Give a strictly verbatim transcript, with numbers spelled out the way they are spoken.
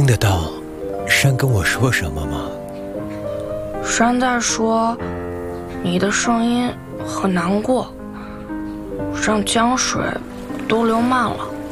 听得到山跟我说什么吗？ 山在说，你的声音很难过，让江水都流慢了。